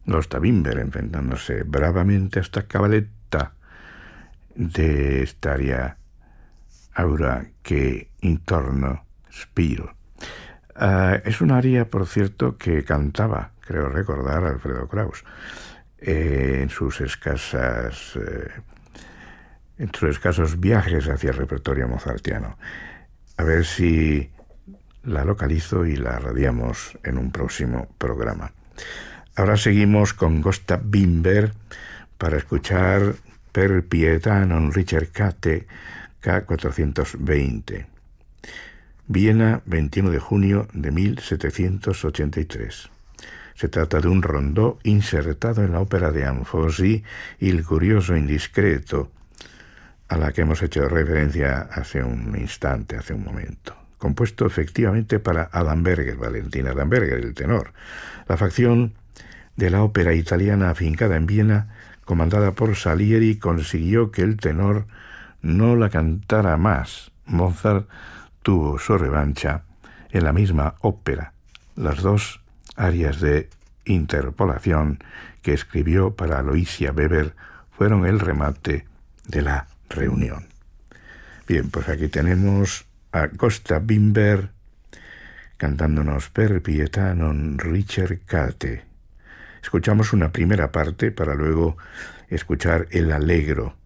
Gosta Bimber enfrentándose bravamente a esta cabaletta de esta aria aura que intorno spiro. Es un aria, por cierto, que cantaba, creo recordar, Alfredo Kraus en sus escasos viajes hacia el repertorio mozartiano. A ver si la localizo y la radiamos en un próximo programa. Ahora seguimos con Gosta Bimber para escuchar Per pietà non ricercate K420. Viena, 21 de junio de 1783. Se trata de un rondó insertado en la ópera de Anfossi, Il curioso indiscreto, a la que hemos hecho referencia hace un instante, hace un momento. Compuesto efectivamente para Adamberger, Valentin Adamberger, el tenor. La facción de la ópera italiana afincada en Viena, comandada por Salieri, consiguió que el tenor no la cantara más. Mozart tuvo su revancha en la misma ópera. Las dos arias de interpolación que escribió para Aloysia Weber fueron el remate de la reunión. Bien, pues aquí tenemos a Gosta Bimber cantándonos Per pietà non ricercate. Escuchamos una primera parte para luego escuchar el allegro